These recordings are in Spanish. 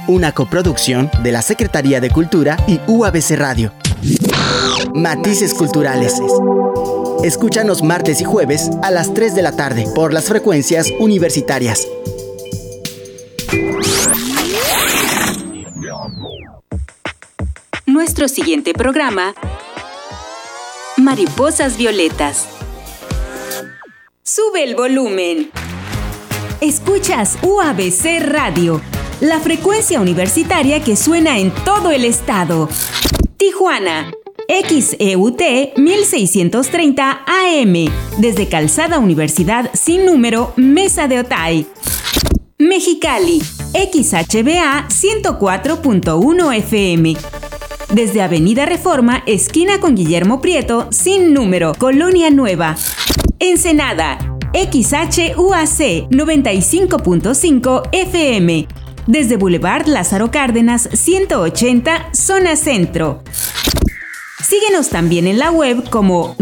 una coproducción de la Secretaría de Cultura y UABC Radio. Matices Culturales. Escúchanos martes y jueves a las 3 de la tarde por las frecuencias universitarias. Nuestro siguiente programa, Mariposas Violetas. Sube el volumen. Escuchas UABC Radio, la frecuencia universitaria que suena en todo el estado. Tijuana, XEUT 1630 AM, desde Calzada Universidad sin número, Mesa de Otay. Mexicali, XHBA 104.1 FM. Desde Avenida Reforma, esquina con Guillermo Prieto, sin número, Colonia Nueva. Ensenada, XHUAC 95.5 FM. Desde Boulevard Lázaro Cárdenas, 180, Zona Centro. Síguenos también en la web como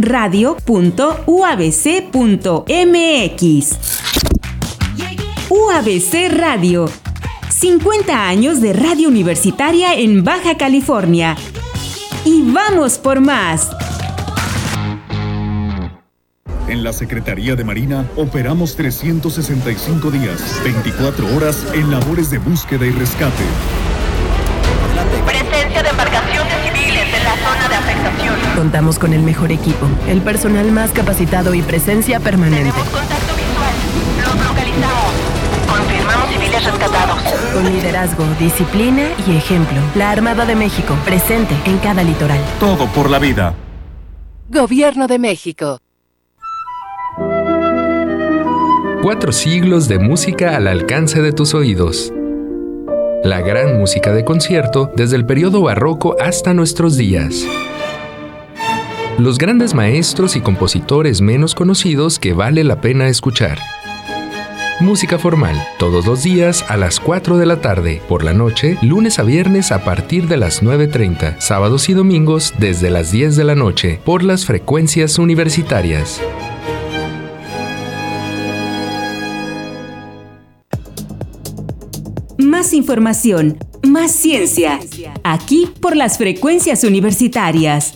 radio.uabc.mx. UABC Radio. 50 años de radio universitaria en Baja California. Y vamos por más. En la Secretaría de Marina operamos 365 días, 24 horas en labores de búsqueda y rescate. Presencia de embarcaciones civiles en la zona de afectación. Contamos con el mejor equipo, el personal más capacitado y presencia permanente. Tenemos contacto visual. Los localizamos. Confirmamos civiles rescatados. Con liderazgo, disciplina y ejemplo. La Armada de México, presente en cada litoral. Todo por la vida. Gobierno de México. 4 siglos de música al alcance de tus oídos. La gran música de concierto desde el periodo barroco hasta nuestros días. Los grandes maestros y compositores menos conocidos que vale la pena escuchar. Música formal, todos los días a las 4 de la tarde, por la noche, lunes a viernes a partir de las 9:30, sábados y domingos desde las 10 de la noche, por las frecuencias universitarias. Más información, más ciencia, aquí por las frecuencias universitarias.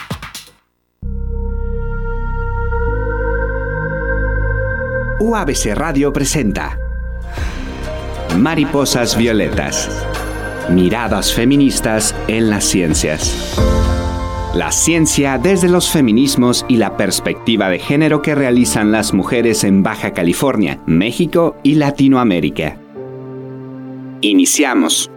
UABC Radio presenta Mariposas Violetas. Miradas feministas en las ciencias. La ciencia desde los feminismos y la perspectiva de género que realizan las mujeres en Baja California, México y Latinoamérica. Iniciamos.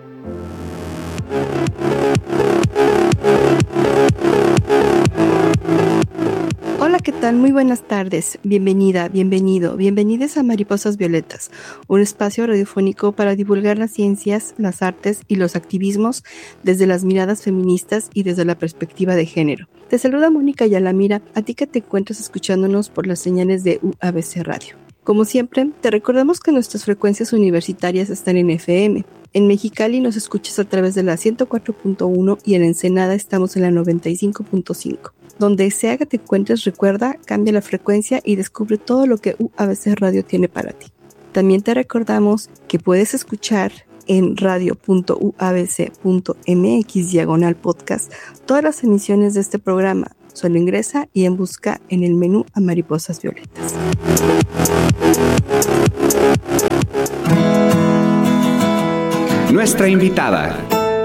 Hola, ¿qué tal? Muy buenas tardes. Bienvenida, bienvenido, bienvenides a Mariposas Violetas, un espacio radiofónico para divulgar las ciencias, las artes y los activismos desde las miradas feministas y desde la perspectiva de género. Te saluda Mónica Yalamira, a ti que te encuentras escuchándonos por las señales de UABC Radio. Como siempre, te recordamos que nuestras frecuencias universitarias están en FM. En Mexicali nos escuchas a través de la 104.1 y en Ensenada estamos en la 95.5. Donde sea que te encuentres, recuerda, cambia la frecuencia y descubre todo lo que UABC Radio tiene para ti. También te recordamos que puedes escuchar en radio.uabc.mx/podcast todas las emisiones de este programa. Solo ingresa y busca en el menú a Mariposas Violetas. Nuestra invitada.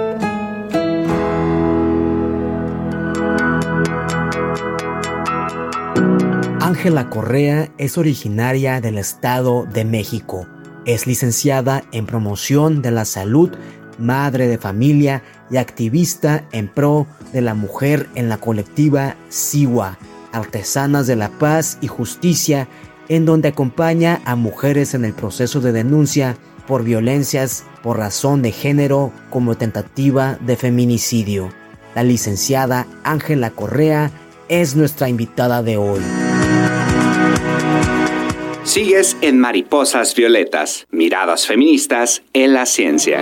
Ángela Correa es originaria del Estado de México. Es licenciada en promoción de la salud, madre de familia y activista en pro de la mujer en la colectiva SIWA, Artesanas de la Paz y Justicia, en donde acompaña a mujeres en el proceso de denuncia por violencias por razón de género como tentativa de feminicidio. La licenciada Ángela Correa es nuestra invitada de hoy. Sigues en Mariposas Violetas, miradas feministas en la ciencia.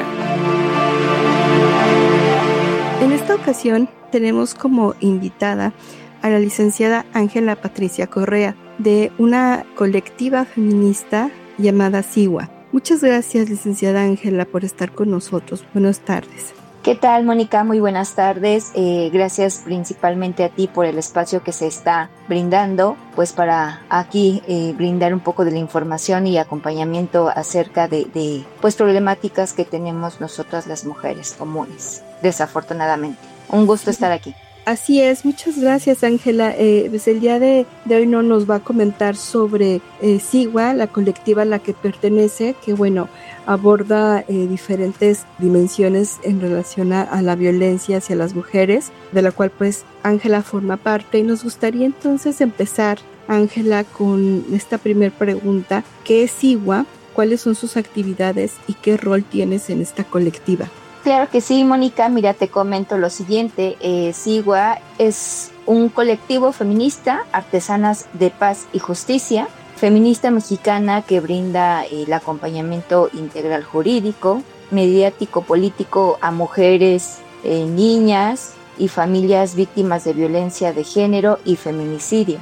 En esta ocasión tenemos como invitada a la licenciada Ángela Patricia Correa, de una colectiva feminista llamada SIWA. Muchas gracias, licenciada Ángela, por estar con nosotros. Buenas tardes. ¿Qué tal, Mónica? Muy buenas tardes. Gracias principalmente a ti por el espacio que se está brindando, pues para aquí brindar un poco de la información y acompañamiento acerca de pues problemáticas que tenemos nosotras las mujeres comunes, desafortunadamente. Un gusto estar aquí. Así es, muchas gracias, Ángela. Pues el día de hoy nos va a comentar sobre SIGUA, la colectiva a la que pertenece, que bueno, aborda diferentes dimensiones en relación a la violencia hacia las mujeres, de la cual pues Ángela forma parte. Y nos gustaría entonces empezar, Ángela, con esta primera pregunta: ¿qué es SIGUA? ¿Cuáles son sus actividades y qué rol tienes en esta colectiva? Claro que sí, Mónica. Mira, te comento lo siguiente. SIGUA es un colectivo feminista, artesanas de paz y justicia, feminista mexicana que brinda el acompañamiento integral jurídico, mediático, político a mujeres, niñas y familias víctimas de violencia de género y feminicidio.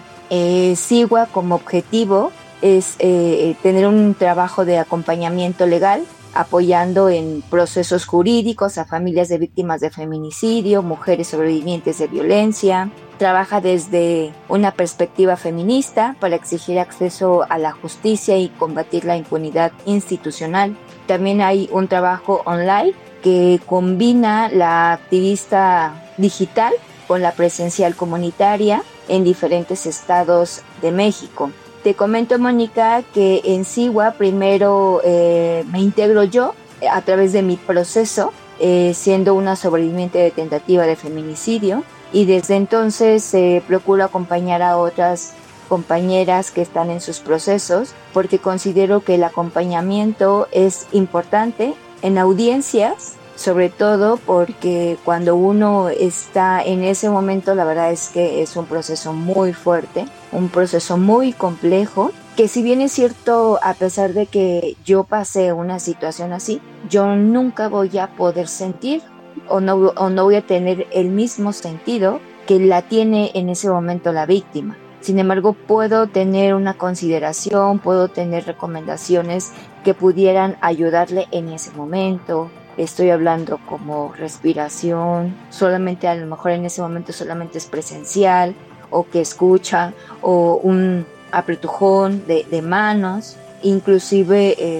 SIGUA como objetivo es tener un trabajo de acompañamiento legal, apoyando en procesos jurídicos a familias de víctimas de feminicidio, mujeres sobrevivientes de violencia. Trabaja desde una perspectiva feminista para exigir acceso a la justicia y combatir la impunidad institucional. También hay un trabajo online que combina la activista digital con la presencial comunitaria en diferentes estados de México. Te comento, Mónica, que en SIGUA primero me integro yo a través de mi proceso, siendo una sobreviviente de tentativa de feminicidio, y desde entonces procuro acompañar a otras compañeras que están en sus procesos, porque considero que el acompañamiento es importante en audiencias, sobre todo porque cuando uno está en ese momento, la verdad es que es un proceso muy fuerte, un proceso muy complejo, que si bien es cierto, a pesar de que yo pasé una situación así, yo nunca voy a poder sentir o no voy a tener el mismo sentido que la tiene en ese momento la víctima. Sin embargo, puedo tener una consideración, puedo tener recomendaciones que pudieran ayudarle en ese momento. Estoy hablando como respiración, solamente a lo mejor en ese momento solamente es presencial, o que escucha, o un apretujón de manos. Inclusive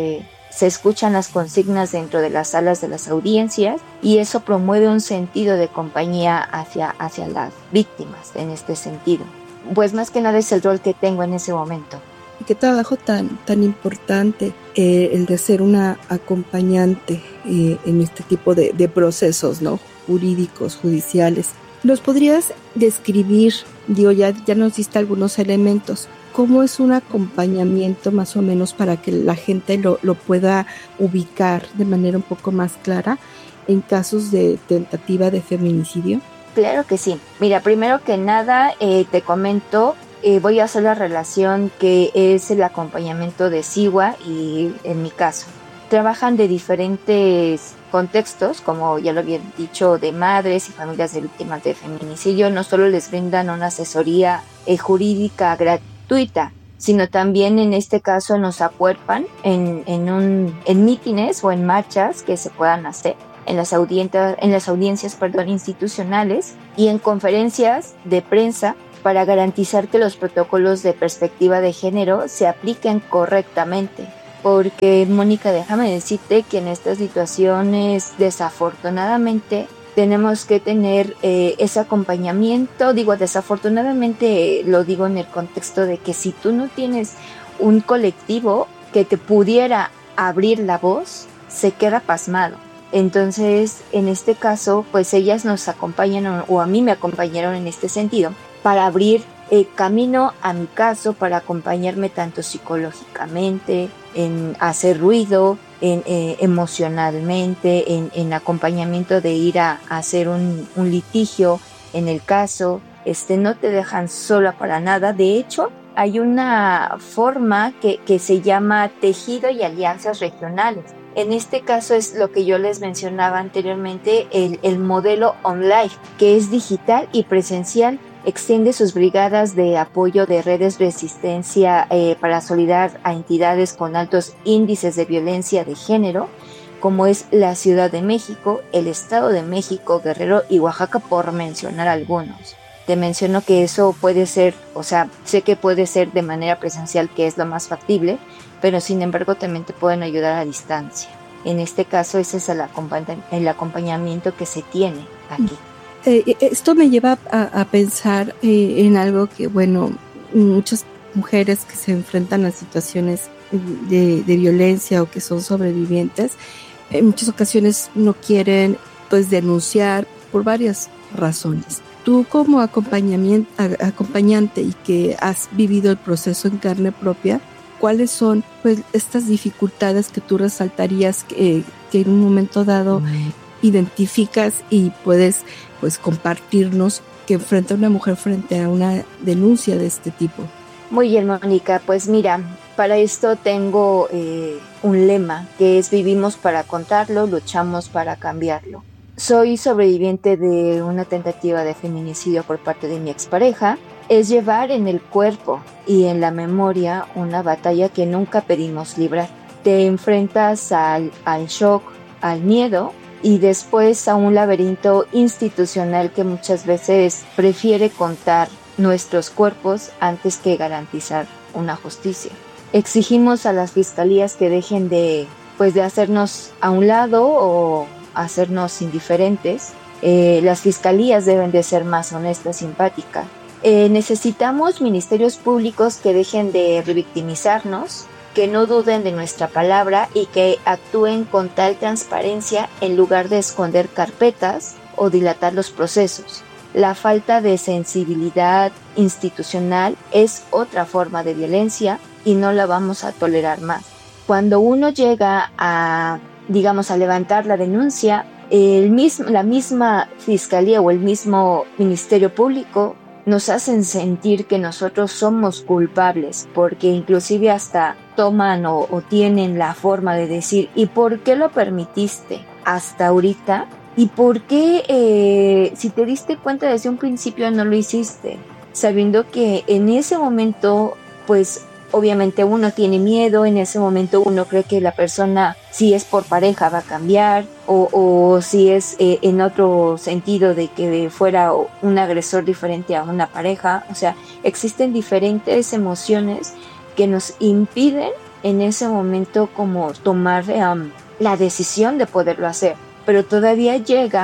se escuchan las consignas dentro de las salas de las audiencias, y eso promueve un sentido de compañía hacia las víctimas en este sentido. Pues más que nada es el rol que tengo en ese momento. Qué trabajo tan importante el de ser una acompañante en este tipo de procesos, ¿no? Jurídicos, judiciales. ¿Nos podrías describir, ya nos diste algunos elementos, cómo es un acompañamiento más o menos para que la gente lo pueda ubicar de manera un poco más clara en casos de tentativa de feminicidio? Claro que sí. Mira, primero que nada te comento, voy a hacer la relación que es el acompañamiento de SIGUA y en mi caso. Trabajan de diferentes contextos, como ya lo había dicho, de madres y familias de víctimas de feminicidio. No solo les brindan una asesoría jurídica gratuita, sino también en este caso nos acuerpan en mítines o en marchas que se puedan hacer, en las audiencias institucionales y en conferencias de prensa para garantizar que los protocolos de perspectiva de género se apliquen correctamente. Porque, Mónica, déjame decirte que en estas situaciones, desafortunadamente, tenemos que tener ese acompañamiento. Digo, desafortunadamente lo digo en el contexto de que si tú no tienes un colectivo que te pudiera abrir la voz, se queda pasmado. Entonces, en este caso, pues ellas nos acompañan, o a mí me acompañaron en este sentido, para abrir camino a mi caso, para acompañarme tanto psicológicamente, en hacer ruido, emocionalmente, en acompañamiento de ir a hacer un litigio en el caso. No te dejan sola para nada. De hecho, hay una forma que se llama tejido y alianzas regionales. En este caso es lo que yo les mencionaba anteriormente, el modelo online, que es digital y presencial extiende sus brigadas de apoyo de redes resistencia para solidar a entidades con altos índices de violencia de género, como es la Ciudad de México, el Estado de México, Guerrero y Oaxaca, por mencionar algunos. Te menciono que eso puede ser, o sea, sé que puede ser de manera presencial, que es lo más factible, pero sin embargo también te pueden ayudar a distancia. En este caso, ese es el acompañamiento que se tiene aquí. Esto me lleva a pensar en algo que, bueno, muchas mujeres que se enfrentan a situaciones de violencia o que son sobrevivientes, en muchas ocasiones no quieren pues denunciar por varias razones. Tú como acompañante y que has vivido el proceso en carne propia, ¿cuáles son pues estas dificultades que tú resaltarías que en un momento dado identificas y puedes pues compartirnos que enfrenta una mujer frente a una denuncia de este tipo? Muy bien, Mónica, pues mira, para esto tengo un lema que es: vivimos para contarlo, luchamos para cambiarlo. Soy sobreviviente de una tentativa de feminicidio por parte de mi expareja. Es llevar en el cuerpo y en la memoria una batalla que nunca pedimos librar. Te enfrentas al shock, al miedo, y después a un laberinto institucional que muchas veces prefiere contar nuestros cuerpos antes que garantizar una justicia. Exigimos a las fiscalías que dejen de hacernos a un lado o hacernos indiferentes. Las fiscalías deben de ser más honestas y empáticas. Necesitamos ministerios públicos que dejen de revictimizarnos, que no duden de nuestra palabra y que actúen con tal transparencia en lugar de esconder carpetas o dilatar los procesos. La falta de sensibilidad institucional es otra forma de violencia y no la vamos a tolerar más. Cuando uno llega a levantar la denuncia, la misma fiscalía o el mismo ministerio público nos hacen sentir que nosotros somos culpables, porque inclusive hasta toman o tienen la forma de decir: ¿y por qué lo permitiste hasta ahorita? ¿Y por qué si te diste cuenta desde un principio no lo hiciste? Sabiendo que en ese momento, pues obviamente uno tiene miedo, en ese momento uno cree que la persona, si es por pareja, va a cambiar, o si es en otro sentido de que fuera un agresor diferente a una pareja. O sea, existen diferentes emociones que nos impiden en ese momento como tomar la decisión de poderlo hacer. Pero todavía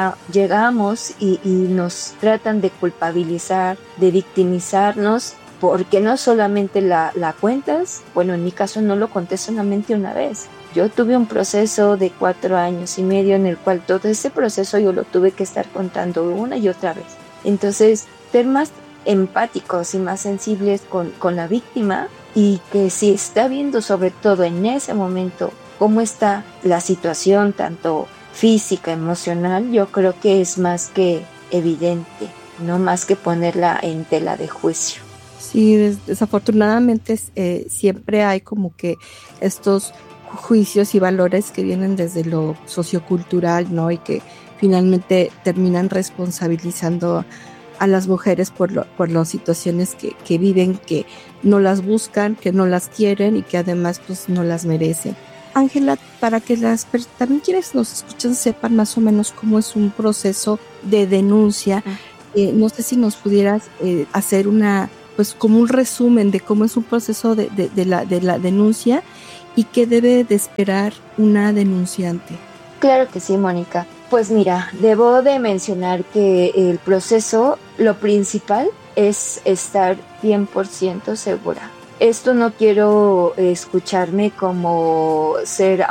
llegamos y nos tratan de culpabilizar, de victimizarnos, porque no solamente la cuentas. Bueno, en mi caso no lo conté solamente una vez. Yo tuve un proceso de 4 años y medio en el cual todo ese proceso yo lo tuve que estar contando una y otra vez. Entonces, ser más empáticos y más sensibles con la víctima, y que si está viendo sobre todo en ese momento cómo está la situación, tanto física, emocional, yo creo que es más que evidente, no más que ponerla en tela de juicio. Sí, desafortunadamente siempre hay como que estos juicios y valores que vienen desde lo sociocultural, ¿no? Y que finalmente terminan responsabilizando a las mujeres por las situaciones que viven, que no las buscan, que no las quieren y que además pues no las merecen. Ángela, para que también quienes nos escuchan sepan más o menos cómo es un proceso de denuncia, no sé si nos pudieras hacer pues como un resumen de cómo es un proceso de la denuncia y qué debe de esperar una denunciante. Claro que sí, Mónica. Pues mira, debo de mencionar que el proceso, lo principal es estar 100% segura. Esto no quiero escucharme como ser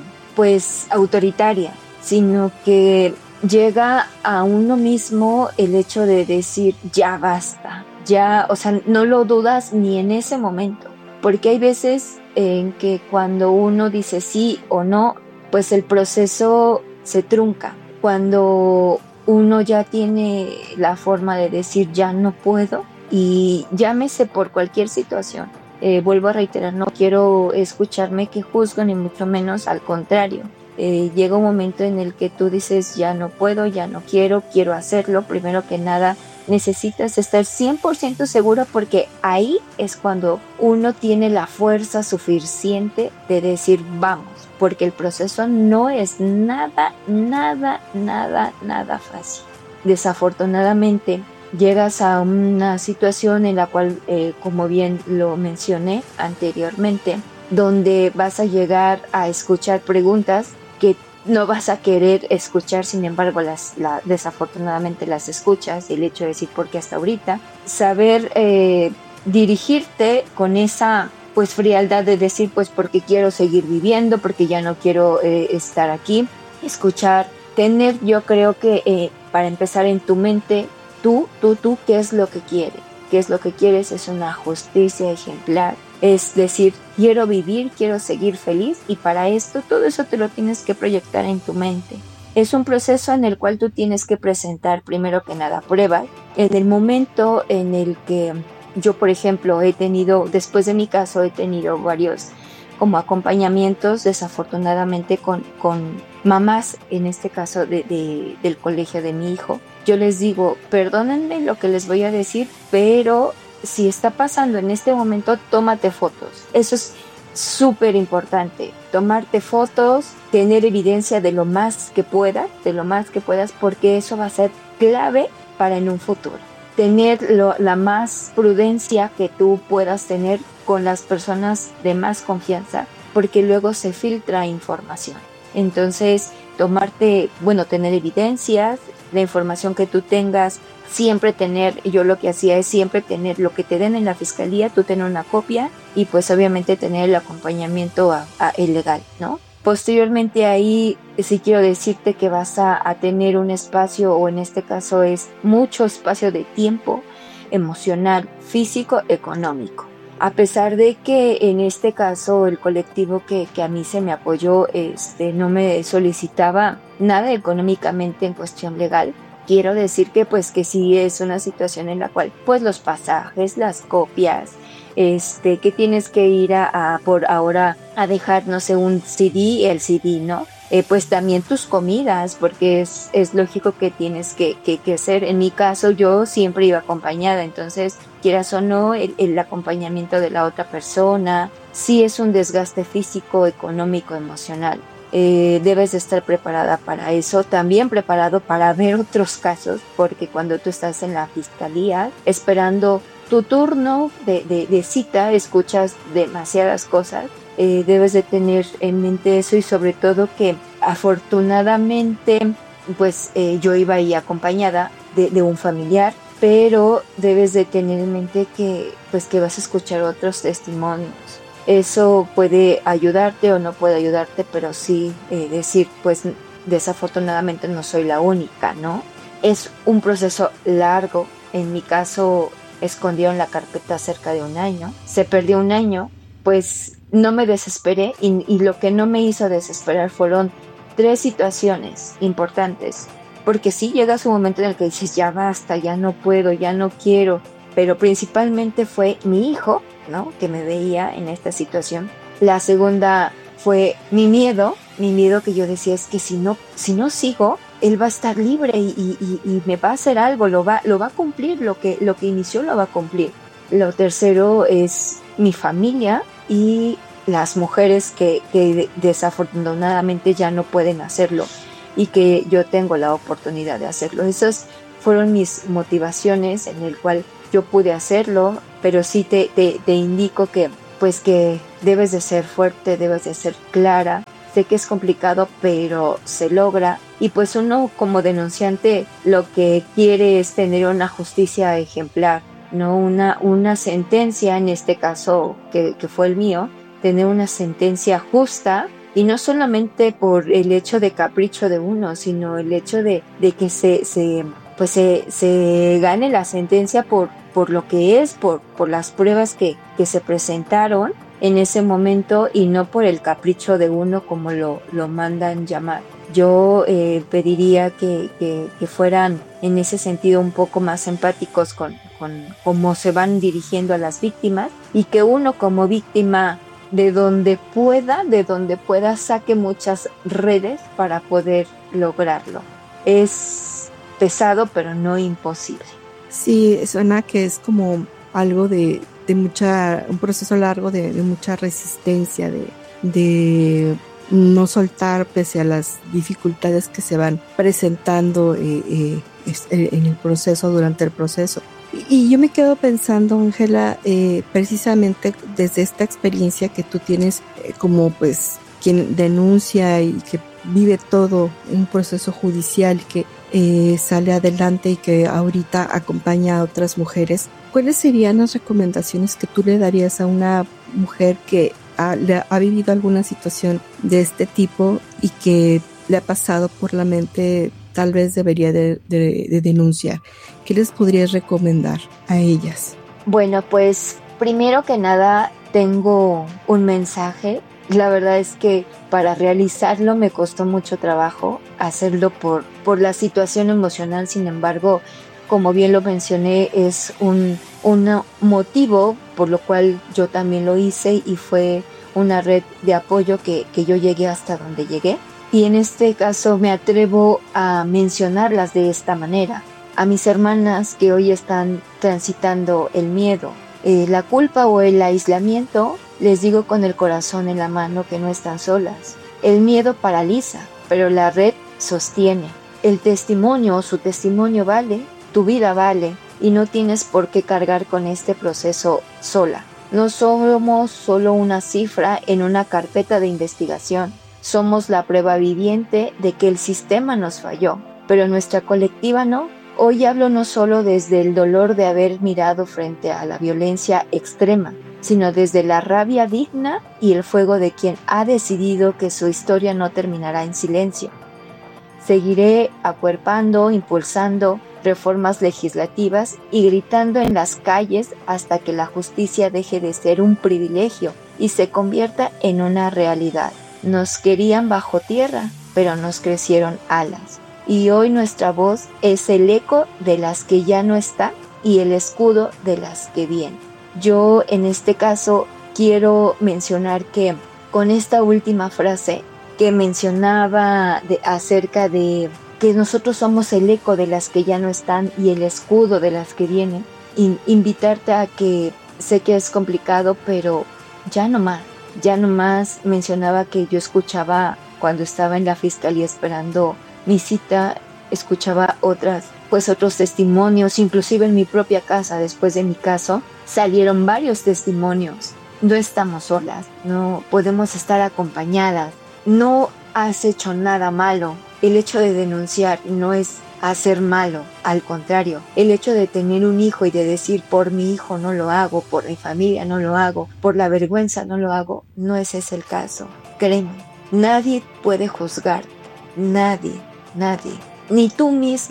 pues autoritaria, sino que llega a uno mismo el hecho de decir ya basta, ya, o sea, no lo dudas ni en ese momento, porque hay veces en que cuando uno dice sí o no, pues el proceso se trunca. Cuando uno ya tiene la forma de decir ya no puedo, y llámese por cualquier situación. Vuelvo a reiterar, no quiero escucharme que juzgo, ni mucho menos, al contrario. Llega un momento en el que tú dices ya no puedo, ya no quiero hacerlo. Primero que nada, necesitas estar 100% seguro, porque ahí es cuando uno tiene la fuerza suficiente de decir vamos, porque el proceso no es nada fácil. Desafortunadamente llegas a una situación en la cual, como bien lo mencioné anteriormente, donde vas a llegar a escuchar preguntas que no vas a querer escuchar, sin embargo desafortunadamente las escuchas. El hecho de decir ¿por qué hasta ahorita? Saber dirigirte con esa pues frialdad de decir pues porque quiero seguir viviendo, porque ya no quiero estar aquí. Escuchar, tener, yo creo que para empezar en tu mente, tú, ¿qué es lo que quieres? ¿Qué es lo que quieres? Es una justicia ejemplar. Es decir, quiero vivir, quiero seguir feliz, y para esto, todo eso te lo tienes que proyectar en tu mente. Es un proceso en el cual tú tienes que presentar, primero que nada, pruebas. En el momento en el que yo, por ejemplo, después de mi caso, he tenido varios como acompañamientos, desafortunadamente, con mamás, en este caso del colegio de mi hijo. Yo les digo, perdónenme lo que les voy a decir, pero si está pasando en este momento, tómate fotos. Eso es súper importante. Tomarte fotos, tener evidencia de lo más que puedas, porque eso va a ser clave para en un futuro. Tener la más prudencia que tú puedas tener con las personas de más confianza, porque luego se filtra información. Entonces, tener evidencias, la información que tú tengas, siempre tener, yo lo que hacía es siempre tener lo que te den en la fiscalía, tú tener una copia, y pues obviamente tener el acompañamiento el legal, ¿no? Posteriormente ahí sí quiero decirte que vas a tener un espacio, o en este caso es mucho espacio de tiempo, emocional, físico, económico. A pesar de que en este caso el colectivo que a mí se me apoyó no me solicitaba nada económicamente en cuestión legal, quiero decir que sí es una situación en la cual pues los pasajes, las copias, que tienes que ir por ahora a dejar, no sé, un CD, el CD, ¿no? Pues también tus comidas, porque es lógico que tienes que hacer. En mi caso, yo siempre iba acompañada, entonces, quieras o no, el acompañamiento de la otra persona, sí es un desgaste físico, económico, emocional. Debes de estar preparada para eso, también preparado para ver otros casos, porque cuando tú estás en la fiscalía esperando tu turno de cita, escuchas demasiadas cosas. Debes de tener en mente eso, y sobre todo que afortunadamente yo iba ahí acompañada de un familiar, pero debes de tener en mente que vas a escuchar otros testimonios. Eso puede ayudarte o no puede ayudarte, pero sí decir, desafortunadamente no soy la única, ¿no? Es un proceso largo. En mi caso, escondieron la carpeta cerca de un año. Se perdió un año, pues no me desesperé, y lo que no me hizo desesperar fueron 3 situaciones importantes. Porque sí llegas un momento en el que dices, ya basta, ya no puedo, ya no quiero. Pero principalmente fue mi hijo, ¿no?, que me veía en esta situación. La segunda fue mi miedo que yo decía, es que si no sigo, él va a estar libre y me va a hacer algo, lo va a cumplir, lo que inició lo va a cumplir. Lo tercero es mi familia y las mujeres que desafortunadamente ya no pueden hacerlo, y que yo tengo la oportunidad de hacerlo. Esas fueron mis motivaciones en el cual yo pude hacerlo, pero sí te indico que debes de ser fuerte, debes de ser clara. Sé que es complicado, pero se logra, y pues uno como denunciante lo que quiere es tener una justicia ejemplar, no una sentencia, en este caso que fue el mío, tener una sentencia justa, y no solamente por el hecho de capricho de uno, sino el hecho de que se gane la sentencia por lo que es, por las pruebas que se presentaron en ese momento, y no por el capricho de uno como lo mandan llamar. Yo pediría que fueran en ese sentido un poco más empáticos con cómo se van dirigiendo a las víctimas, y que uno como víctima de donde pueda saque muchas redes para poder lograrlo. Es pesado, pero no imposible. Sí, suena que es como algo de un proceso largo de mucha resistencia, de no soltar pese a las dificultades que se van presentando en el proceso, durante el proceso. Y yo me quedo pensando, Ángela, precisamente desde esta experiencia que tú tienes como pues quien denuncia y que vive todo un proceso judicial que sale adelante y que ahorita acompaña a otras mujeres, ¿cuáles serían las recomendaciones que tú le darías a una mujer que ha vivido alguna situación de este tipo y que le ha pasado por la mente tal vez debería de denunciar? ¿Qué les podrías recomendar a ellas? Bueno, pues primero que nada tengo un mensaje. La verdad es que para realizarlo me costó mucho trabajo hacerlo por la situación emocional. Sin embargo, como bien lo mencioné, es un motivo por lo cual yo también lo hice y fue una red de apoyo que yo llegué hasta donde llegué. Y en este caso me atrevo a mencionarlas de esta manera. A mis hermanas que hoy están transitando el miedo, la culpa o el aislamiento, les digo con el corazón en la mano que no están solas. El miedo paraliza, pero la red sostiene. El testimonio, su testimonio vale, tu vida vale, y no tienes por qué cargar con este proceso sola. No somos solo una cifra en una carpeta de investigación. Somos la prueba viviente de que el sistema nos falló, pero nuestra colectiva no. Hoy hablo no solo desde el dolor de haber mirado frente a la violencia extrema, sino desde la rabia digna y el fuego de quien ha decidido que su historia no terminará en silencio. Seguiré acuerpando, impulsando reformas legislativas y gritando en las calles hasta que la justicia deje de ser un privilegio y se convierta en una realidad. Nos querían bajo tierra, pero nos crecieron alas. Y hoy nuestra voz es el eco de las que ya no están y el escudo de las que vienen. Yo en este caso quiero mencionar que con esta última frase que mencionaba acerca de que nosotros somos el eco de las que ya no están y el escudo de las que vienen, invitarte a que sé que es complicado, pero ya no más. Mencionaba que yo escuchaba cuando estaba en la fiscalía esperando mi cita, escuchaba otros testimonios, inclusive en mi propia casa, después de mi caso, salieron varios testimonios. No estamos solas, no podemos estar acompañadas, no has hecho nada malo. El hecho de denunciar no es hacer malo, al contrario, el hecho de tener un hijo y de decir por mi hijo no lo hago, por mi familia no lo hago, por la vergüenza no lo hago, no ese es el caso. Créeme, nadie puede juzgar, nadie, ni tú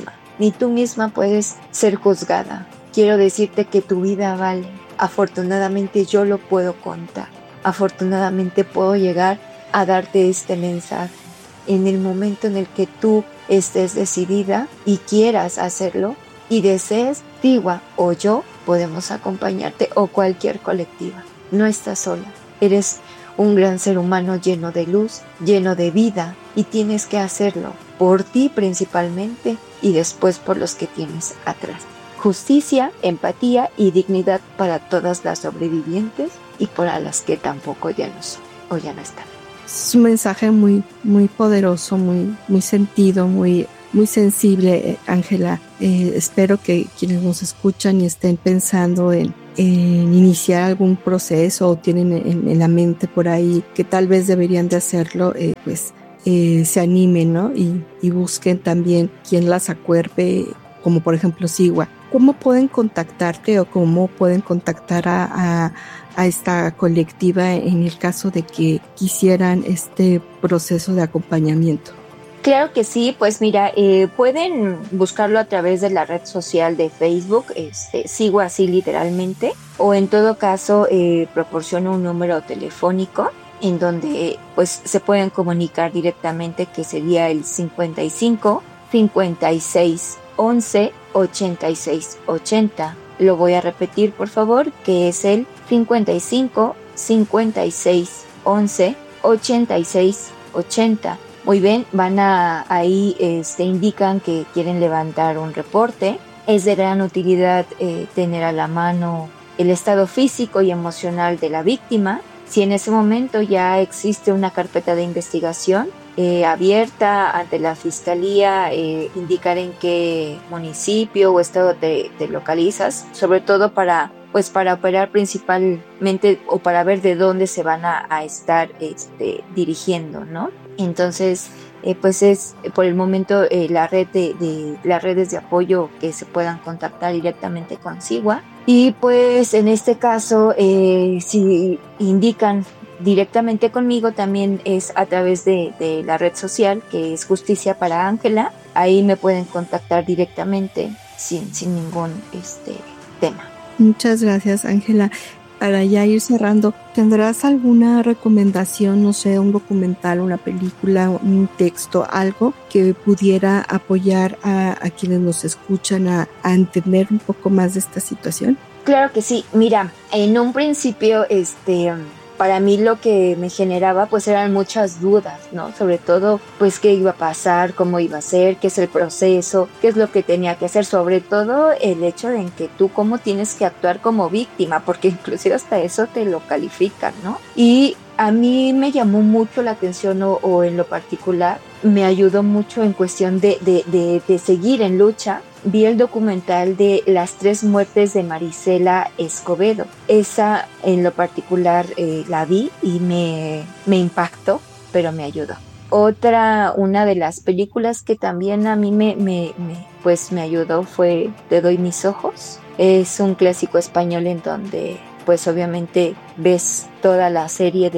misma puedes ser juzgada. Quiero decirte que tu vida vale. Afortunadamente yo lo puedo contar. Afortunadamente puedo llegar a darte este mensaje. En el momento en el que tú estés decidida y quieras hacerlo y desees, Tigua o yo podemos acompañarte o cualquier colectiva. No estás sola. Eres un gran ser humano lleno de luz, lleno de vida y tienes que hacerlo por ti principalmente y después por los que tienes atrás. Justicia, empatía y dignidad para todas las sobrevivientes y para las que tampoco ya no son o ya no están. Es un mensaje muy, muy poderoso, muy, muy sentido, muy, muy sensible, Ángela. Espero que quienes nos escuchan y estén pensando en iniciar algún proceso o tienen en la mente por ahí que tal vez deberían de hacerlo, se animen, ¿no? Y busquen también quien las acuerpe, como por ejemplo Sigua. ¿Cómo pueden contactarte o cómo pueden contactar a esta colectiva en el caso de que quisieran este proceso de acompañamiento? Claro que sí, pues mira, pueden buscarlo a través de la red social de Facebook, Sigua así literalmente, o en todo caso proporciono un número telefónico en donde pues se pueden comunicar directamente, que sería el 55 56 11 86 80. Lo voy a repetir, por favor, que es el 55 56 11 86 80. Muy bien, van ahí indican que quieren levantar un reporte es de gran utilidad tener a la mano el estado físico y emocional de la víctima. Si en ese momento ya existe una carpeta de investigación abierta ante la fiscalía, indicar en qué municipio o estado te localizas, sobre todo para operar principalmente o para ver de dónde se van a estar dirigiendo, ¿no? Entonces, pues es por el momento las redes de apoyo que se puedan contactar directamente con SIGUA. Y pues en este caso, si indican directamente conmigo, también es a través de la red social que es Justicia para Ángela. Ahí me pueden contactar directamente sin ningún tema. Muchas gracias, Ángela. Para ya ir cerrando, ¿tendrás alguna recomendación, no sé, un documental, una película, un texto, algo que pudiera apoyar a quienes nos escuchan a entender un poco más de esta situación? Claro que sí. Mira, en un principio, para mí lo que me generaba pues eran muchas dudas, ¿no? Sobre todo pues qué iba a pasar, cómo iba a ser, qué es el proceso, qué es lo que tenía que hacer, sobre todo el hecho de que tú cómo tienes que actuar como víctima, porque inclusive hasta eso te lo califican, ¿no? Y a mí me llamó mucho la atención o en lo particular me ayudó mucho en cuestión de seguir en lucha. Vi el documental de las 3 muertes de Marisela Escobedo. Esa en lo particular la vi y me impactó, pero me ayudó. Una de las películas que también a mí me ayudó fue Te doy mis ojos. Es un clásico español en donde pues obviamente ves toda la serie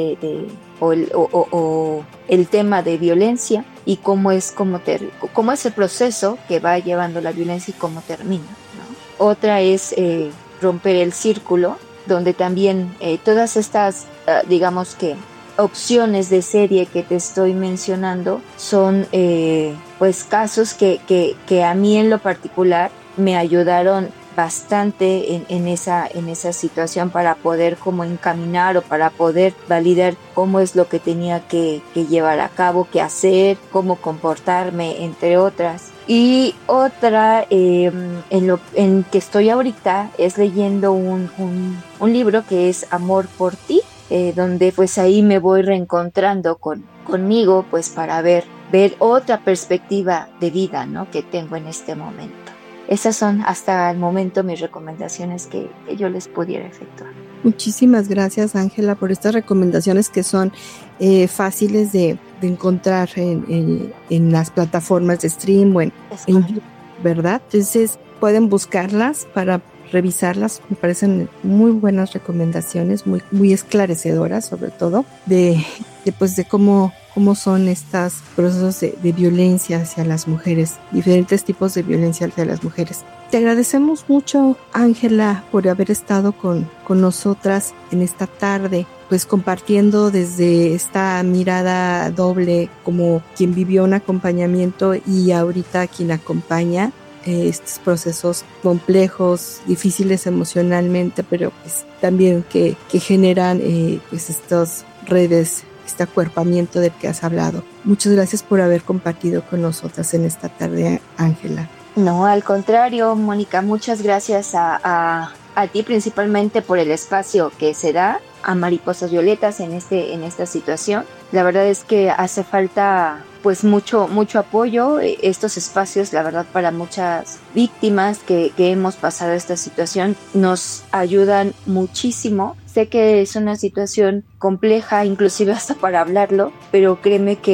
o el tema de violencia y cómo es el proceso que va llevando la violencia y cómo termina, ¿no? Otra es Romper el Círculo, donde también todas estas, digamos que opciones de serie que te estoy mencionando son pues casos que a mí en lo particular me ayudaron bastante en esa situación para poder como encaminar o para poder validar cómo es lo que tenía que llevar a cabo, qué hacer, cómo comportarme, entre otras. Y otra en que estoy ahorita es leyendo un libro que es Amor por ti, donde pues ahí me voy reencontrando conmigo pues para ver otra perspectiva de vida, ¿no? Que tengo en este momento. Esas son hasta el momento mis recomendaciones que yo les pudiera efectuar. Muchísimas gracias, Ángela, por estas recomendaciones que son fáciles de encontrar en las plataformas de stream o en ¿verdad? Entonces pueden buscarlas para revisarlas. Me parecen muy buenas recomendaciones, muy, muy esclarecedoras, sobre todo de cómo son estos procesos de violencia hacia las mujeres, diferentes tipos de violencia hacia las mujeres. Te agradecemos mucho, Ángela, por haber estado con nosotras en esta tarde, pues compartiendo desde esta mirada doble como quien vivió un acompañamiento y ahorita quien acompaña estos procesos complejos, difíciles emocionalmente, pero pues también que generan pues estas redes, este acuerpamiento del que has hablado. Muchas gracias por haber compartido con nosotras en esta tarde, Ángela. No, al contrario, Mónica, muchas gracias a ti principalmente por el espacio que se da a Mariposas Violetas en esta situación. La verdad es que hace falta pues mucho apoyo, estos espacios, la verdad, para muchas víctimas que hemos pasado esta situación nos ayudan muchísimo. Sé que es una situación compleja, inclusive hasta para hablarlo, pero créeme que